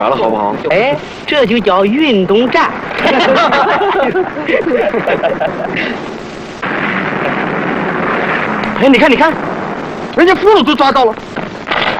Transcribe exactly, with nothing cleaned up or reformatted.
完了好不好？ 哎，这就叫运动战。哎，你看，你看，人家俘虏都抓到了。